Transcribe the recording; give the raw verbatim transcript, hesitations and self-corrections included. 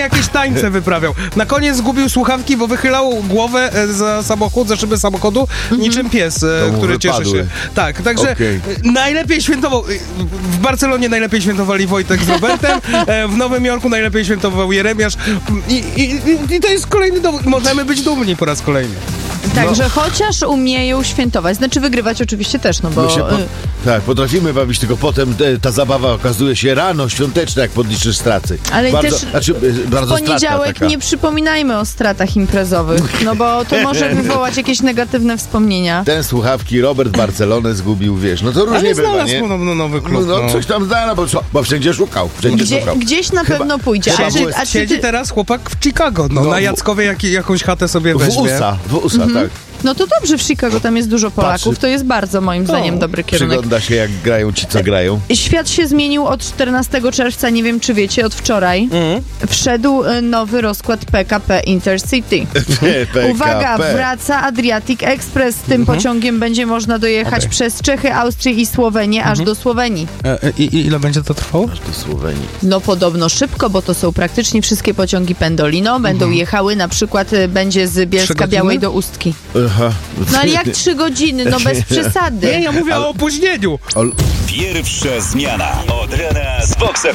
jakieś tańce wyprawiał. Na koniec zgubił słuchawki, bo wychylał głowę e, za samochód, za szybę samochodu, mhm. niczym pies, e, który cieszy się. Tak, także okay. najlepiej świętował, w Barcelonie najlepiej świętowali Wojtek z Robertem, e, w Nowym Jorku najlepiej świętował Jeremiasz i, i, i to jest kolejny dowód. Możemy być dumni po raz kolejny. Także no. chociaż umieją świętować, znaczy wygrywać oczywiście też, no bo... My się po, tak, potrafimy bawić, tylko potem te, ta zabawa okazuje się rano świąteczna, jak podliczysz straty. Ale bardzo, też znaczy, bardzo w poniedziałek nie przypominajmy o stratach imprezowych, no bo to może wywołać jakieś negatywne wspomnienia. Ten słuchawki, Robert Barcelonę zgubił, wiesz, no to różnie bywa, nie? Ale znalazł nowy klub. No, no coś tam znalazł, bo, bo wszędzie szukał. Wszędzie Gdzie, szukał. Gdzieś na Chyba, pewno pójdzie. A czy, a czy siedzi ty... teraz chłopak w Chicago, no, no na Jackowej jak, jakąś chatę sobie weźmie. W U S A, w U S A, mhm. tak. No to dobrze, w Chicago tam jest dużo Polaków, Patrzy. to jest bardzo moim zdaniem no, dobry kierunek. Przygląda się, jak grają ci, co grają. Świat się zmienił od czternastego czerwca, nie wiem czy wiecie, od wczoraj. Mm. Wszedł nowy rozkład P K P Intercity. P K P. Uwaga, wraca Adriatic Express. Tym mm-hmm. pociągiem będzie można dojechać okay. przez Czechy, Austrię i Słowenię, mm-hmm. aż do Słowenii. E, i, ile będzie to trwało? Aż do Słowenii. No podobno szybko, bo to są praktycznie wszystkie pociągi Pendolino. Będą mm-hmm. jechały, na przykład będzie z Bielska Białej do Ustki. Aha. No ale jak trzy godziny? No bez przesady. Nie, ja mówię ale... o opóźnieniu. Pierwsza zmiana od rana z Vox F M.